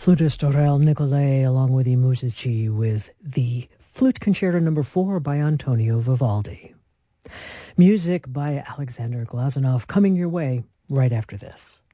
flutist Aurel Nicolai along with I Musici with the Flute Concerto No. 4 by Antonio Vivaldi. Music by Alexander Glazunov coming your way right after this.